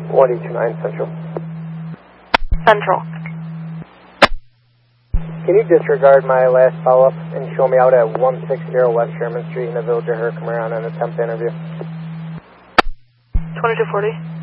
1229 Central. Central. Can you disregard my last follow-up and show me out at 160 West Sherman Street in the Village of Herkimer on an attempt interview? 2240.